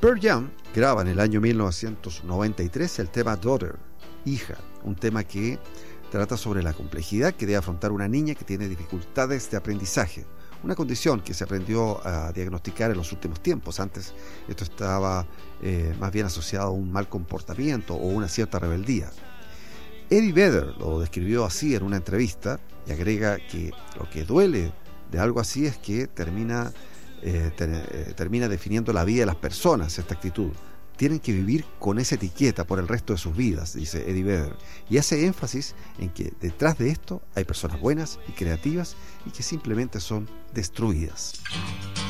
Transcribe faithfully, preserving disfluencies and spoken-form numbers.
Pearl Jam graba en el año mil novecientos noventa y tres el tema Daughter, hija, un tema que trata sobre la complejidad que debe afrontar una niña que tiene dificultades de aprendizaje, una condición que se aprendió a diagnosticar en los últimos tiempos. Antes esto estaba eh, más bien asociado a un mal comportamiento o una cierta rebeldía. Eddie Vedder lo describió así en una entrevista y agrega que lo que duele de algo así es que termina, eh, ter, eh, termina definiendo la vida de las personas, esta actitud. Tienen que vivir con esa etiqueta por el resto de sus vidas, dice Eddie Vedder, y hace énfasis en que detrás de esto hay personas buenas y creativas y que simplemente son destruidas.